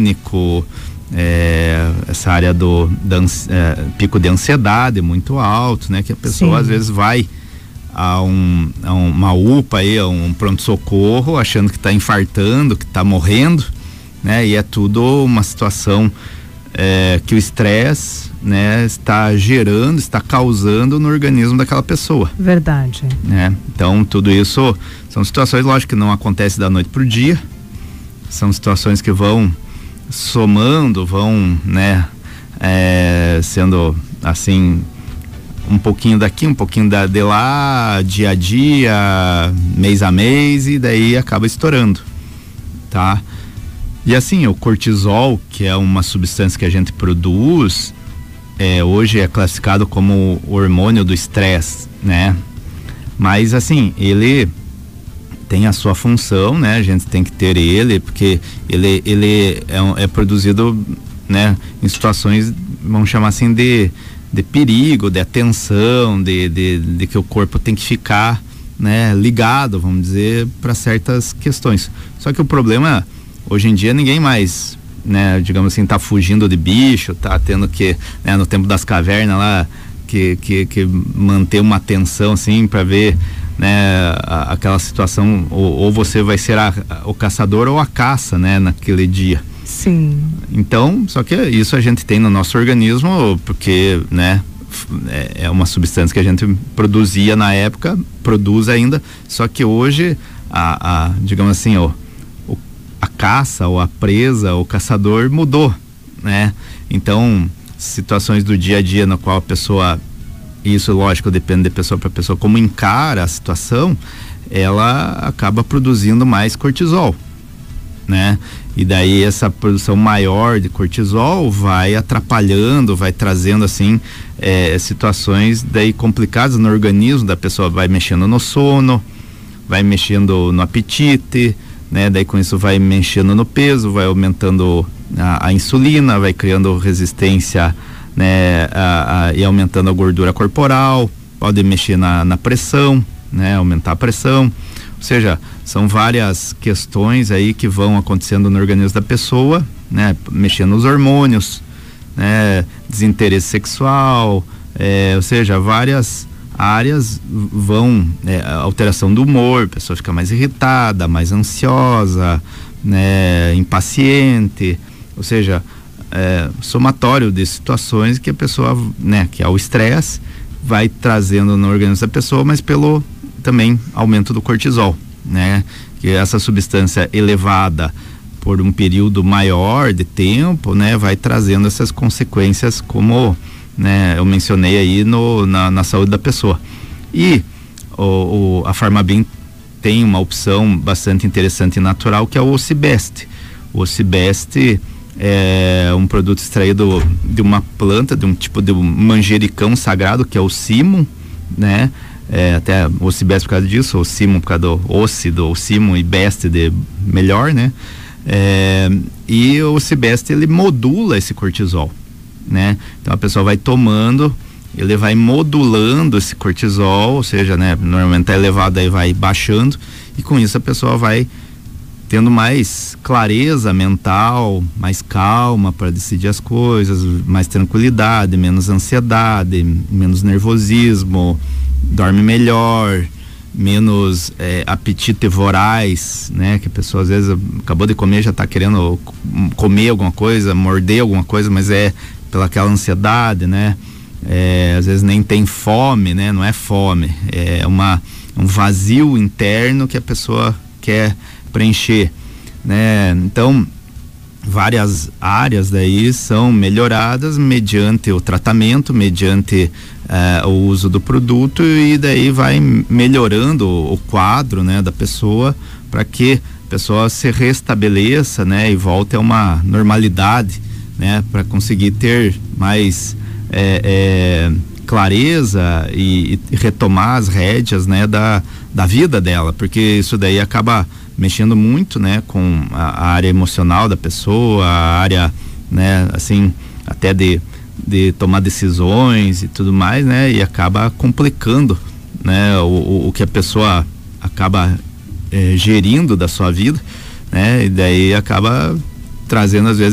pânico, essa área pico de ansiedade muito alto, né? Que a pessoa às vezes vai a uma UPA aí, a um pronto-socorro, achando que está infartando, que está morrendo, né? E é tudo uma situação que o estresse, né, está causando no organismo daquela pessoa. Verdade. Né? Então, tudo isso são situações, lógico, que não acontecem da noite pro dia, são situações que vão somando, vão, né, sendo assim, um pouquinho daqui, um pouquinho de lá, dia a dia, mês a mês, e daí acaba estourando, tá? E assim, o cortisol, que é uma substância que a gente produz, hoje é classificado como o hormônio do estresse, né? Mas assim, ele tem a sua função, né? A gente tem que ter ele, porque ele é produzido, né, em situações, vamos chamar assim, de perigo, de atenção, de que o corpo tem que ficar, né, ligado, vamos dizer, para certas questões. Só que o problema, hoje em dia, ninguém mais, né, digamos assim, tá fugindo de bicho, tá tendo que, né, no tempo das cavernas lá, que manter uma atenção assim para ver, né, aquela situação, ou você vai ser o caçador ou a caça, né, naquele dia. Sim. Então, só que isso a gente tem no nosso organismo, porque, né, é uma substância que a gente produzia na época, produz ainda, só que hoje digamos assim, a caça ou a presa, o caçador mudou, né? Então, situações do dia a dia na qual a pessoa, isso lógico depende de pessoa para pessoa, como encara a situação, ela acaba produzindo mais cortisol, né? E daí essa produção maior de cortisol vai atrapalhando, vai trazendo assim situações daí complicadas no organismo da pessoa, vai mexendo no sono, vai mexendo no apetite, né? Daí com isso vai mexendo no peso, vai aumentando a insulina, vai criando resistência, né? E aumentando a gordura corporal, pode mexer na pressão, né? Aumentar a pressão, ou seja, são várias questões aí que vão acontecendo no organismo da pessoa, né? Mexendo nos hormônios, né? Desinteresse sexual, ou seja, várias áreas vão, alteração do humor, a pessoa fica mais irritada, mais ansiosa, né? Impaciente, ou seja, somatório de situações que a pessoa, né? Que é o estresse, vai trazendo no organismo da pessoa, mas pelo também aumento do cortisol, né? Que essa substância elevada por um período maior de tempo, né? Vai trazendo essas consequências, como, né, eu mencionei aí na saúde da pessoa. E a Pharmabim tem uma opção bastante interessante e natural, que é o Ocibest. O Ocibest é um produto extraído de uma planta, de um tipo de manjericão sagrado, que é o simum, né? Até o Ocibest por causa disso, o simum por causa do oci, do simum, e best de melhor, né? E o Ocibest, ele modula esse cortisol, né? Então a pessoa vai tomando, ele vai modulando esse cortisol, ou seja, né, normalmente tá elevado, aí vai baixando, e com isso a pessoa vai tendo mais clareza mental, mais calma para decidir as coisas, mais tranquilidade, menos ansiedade, menos nervosismo, dorme melhor, menos apetite voraz, né? Que a pessoa às vezes acabou de comer, já está querendo comer alguma coisa, morder alguma coisa, mas pela aquela ansiedade, né? Às vezes nem tem fome, né? Não é fome, é um vazio interno que a pessoa quer preencher, né? Então, várias áreas daí são melhoradas mediante o tratamento, mediante o uso do produto, e daí vai melhorando o quadro, né, da pessoa, para que a pessoa se restabeleça, né, e volte a uma normalidade, né, para conseguir ter mais clareza e retomar as rédeas, né, da vida dela, porque isso daí acaba mexendo muito, né, com a área emocional da pessoa, a área, né, assim, até de tomar decisões e tudo mais, né, e acaba complicando, né, o que a pessoa acaba gerindo da sua vida, né, e daí acaba trazendo às vezes